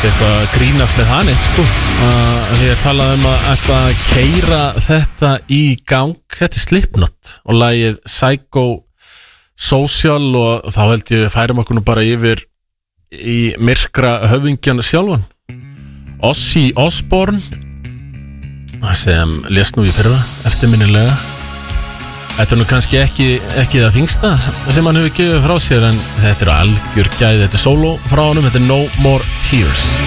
ekkert eitthvað að grínast með hann eitt sko. Ég talaði að ætla að keyra þetta í gang. Þetta Slipknot og lagið Psycho Social og þá held ég færum okkur nú bara yfir í myrkra höfðingjan sjálfan Ozzy Osbourne sem lést nú í fyrra eftirminnilega. Þetta nú kannski ekki það þingsta sem hann hefur gefið frá sér en þetta algjör gæði, þetta sóló frá honum, þetta No More Tears.